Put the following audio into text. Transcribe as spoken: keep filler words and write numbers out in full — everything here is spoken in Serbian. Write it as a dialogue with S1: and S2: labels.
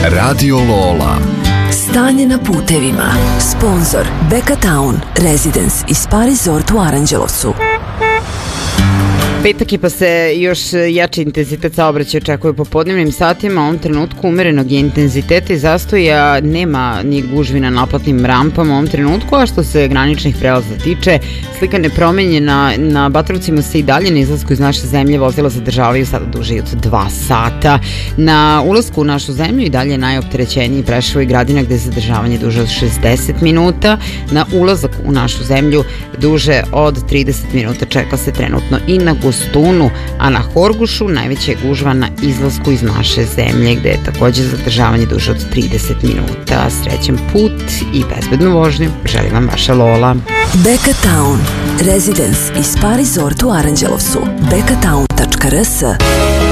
S1: Radio Lola.
S2: Stanje na putevima. Sponzor Beka Town, Residence i Spa Resort u Aranđelovcu.
S3: Petak je pa se još jači intenzitet saobraćaja očekuje po podnevnim satima. U ovom trenutku umerenog je intenziteta i zastoja, nema ni gužvi na naplatnim rampama u ovom trenutku, a što se graničnih prelaza tiče, slika nepromenjena. Na Batrovcima se i dalje na izlasku iz naše zemlje vozila zadržavaju sada duže od dva sata. Na ulasku u našu zemlju i dalje najopterećeniji Preševo i Gradina, gde je zadržavanje duže od šezdeset minuta. Na ulazak u našu zemlju duže od trideset minuta čeka se trenutno i na Gostunu, a na Horgušu najveća je gužva na izlasku iz naše zemlje, gde je takođe zadržavanje duže od trideset minuta. Srećan put i bezbednu vožnju želim vam vaša Lola.
S2: Beka Town, Residence i Spa Resort u Aranđelovcu. beka town tačka r s.